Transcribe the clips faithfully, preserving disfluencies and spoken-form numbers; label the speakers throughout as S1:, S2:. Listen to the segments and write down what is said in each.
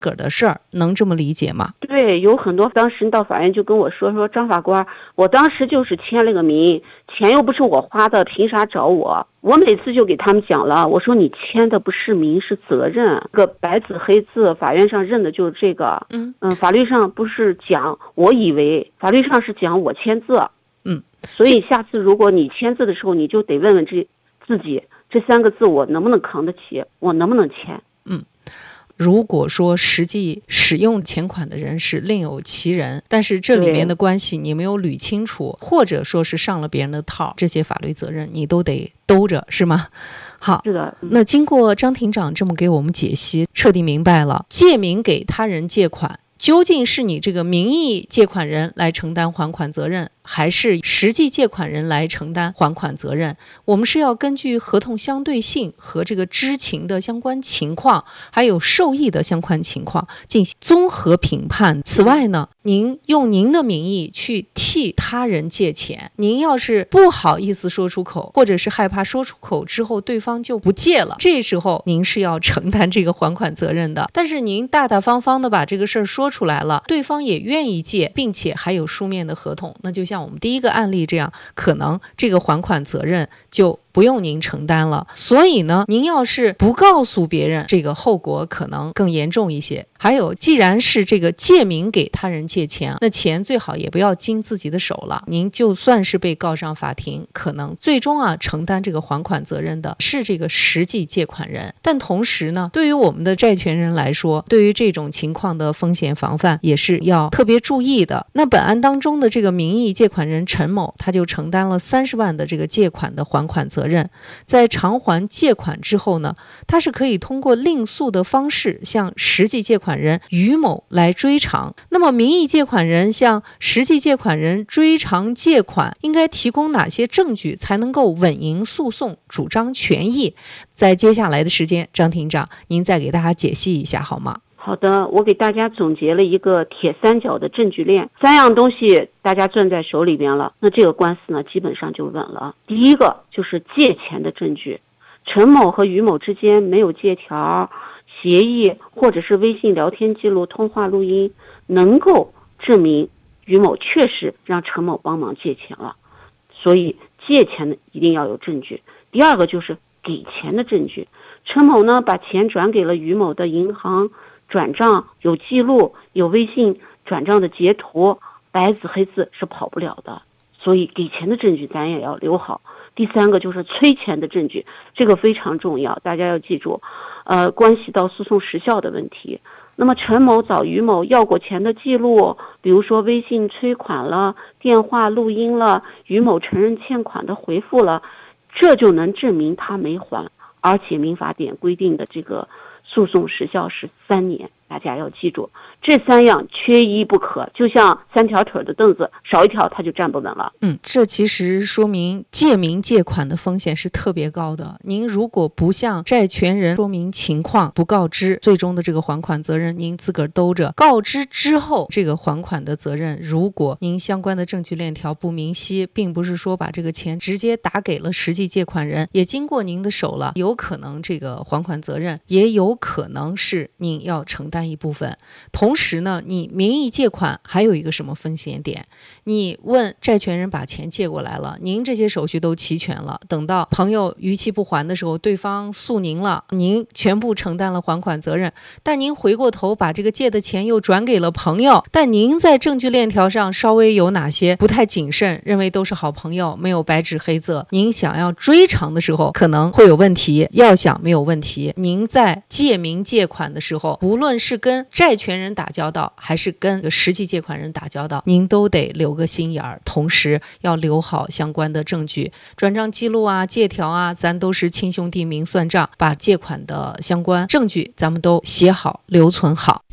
S1: 个的事儿，能这么理解吗？
S2: 对，有很多当时到法院就跟我说说张法官，我当时就是签了个名，钱又不是我花的，凭啥找我？我每次就给他们讲了，我说你签的不是名，是责任，这个白纸黑字，法院上认的就是这个。嗯嗯，法律上不是讲，我以为法律上是讲我签字。
S1: 嗯，
S2: 所以下次如果你签字的时候，你就得问问这自己这三个字我能不能扛得起，我能不能签？
S1: 嗯。如果说实际使用钱款的人是另有其人，但是这里面的关系你没有捋清楚，或者说是上了别人的套，这些法律责任你都得兜着，是吗？好，
S2: 是的。
S1: 那经过张庭长这么给我们解析，彻底明白了，借名给他人借款究竟是你这个名义借款人来承担还款责任，还是实际借款人来承担还款责任？我们是要根据合同相对性和这个知情的相关情况，还有受益的相关情况进行综合评判。此外呢，您用您的名义去替他人借钱，您要是不好意思说出口，或者是害怕说出口之后对方就不借了，这时候您是要承担这个还款责任的。但是您大大方方的把这个事儿说出来了，对方也愿意借，并且还有书面的合同，那就像我们第一个案例这样，可能这个还款责任就不用您承担了。所以呢，您要是不告诉别人，这个后果可能更严重一些。还有，既然是这个借名给他人借钱，那钱最好也不要经自己的手了。您就算是被告上法庭，可能最终啊承担这个还款责任的是这个实际借款人。但同时呢，对于我们的债权人来说，对于这种情况的风险防范也是要特别注意的。那本案当中的这个名义借款人陈某，他就承担了三十万的这个借款的还款责任。在偿还借款之后呢，他是可以通过另诉的方式向实际借款人于某来追偿。那么名义借款人向实际借款人追偿借款，应该提供哪些证据才能够稳赢诉讼，主张权益？在接下来的时间，张庭长您再给大家解析一下好吗？
S2: 好的，我给大家总结了一个铁三角的证据链，三样东西大家攥在手里边了，那这个官司呢基本上就稳了。第一个就是借钱的证据，陈某和于某之间没有借条、协议或者是微信聊天记录、通话录音，能够证明于某确实让陈某帮忙借钱了，所以借钱的一定要有证据。第二个就是给钱的证据，陈某呢把钱转给了于某的银行转账，有记录，有微信转账的截图，白纸黑字是跑不了的，所以给钱的证据咱也要留好。第三个就是催钱的证据，这个非常重要，大家要记住，呃，关系到诉讼时效的问题。那么陈某找于某要过钱的记录，比如说微信催款了，电话录音了，于某承认欠款的回复了，这就能证明他没还，而且民法典规定的这个诉讼时效是三年，大家要记住，这三样缺一不可，就像三条腿的凳子，少一条它就站不稳了。
S1: 嗯，这其实说明借名借款的风险是特别高的。您如果不向债权人说明情况，不告知，最终的这个还款责任您自个儿兜着。告知之后，这个还款的责任，如果您相关的证据链条不明晰，并不是说把这个钱直接打给了实际借款人，也经过您的手了，有可能这个还款责任也有可能是您要承担一部分。同时呢，你名义借款还有一个什么风险点，你问债权人把钱借过来了，您这些手续都齐全了，等到朋友逾期不还的时候，对方诉您了，您全部承担了还款责任，但您回过头把这个借的钱又转给了朋友，但您在证据链条上稍微有哪些不太谨慎，认为都是好朋友，没有白纸黑字，您想要追偿的时候可能会有问题。要想没有问题，您在借名借款的时候，不论是跟债权人打交道还是跟实际借款人打交道，您都得留个心眼儿，同时要留好相关的证据，转账记录啊、借条啊，咱都是亲兄弟明算账，把借款的相关证据咱们都写好留存好。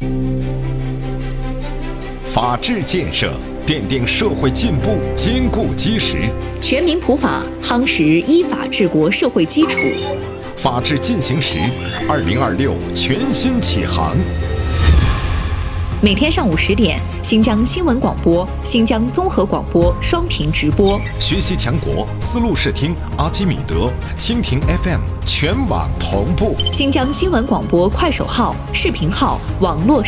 S3: 法治建设奠定社会进步坚固基石，
S4: 全民普法夯实依法治国社会基础。
S3: 法治进行时，二零二六全新启航。
S4: 每天上午十点，新疆新闻广播、新疆综合广播双频直播。
S3: 学习强国，思路视听，阿基米德、蜻蜓 F M 全网同步。
S4: 新疆新闻广播快手号、视频号、网络